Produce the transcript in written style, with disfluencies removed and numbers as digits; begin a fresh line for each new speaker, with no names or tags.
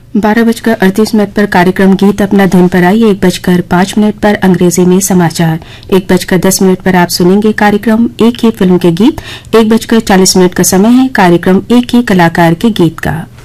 12:38 पर कार्यक्रम गीत अपना धुन पर आई। 1:05 पर अंग्रेजी में समाचार। 1:10 पर आप सुनेंगे कार्यक्रम एक ही फिल्म के गीत। 1:40 का समय है कार्यक्रम एक ही कलाकार के गीत का।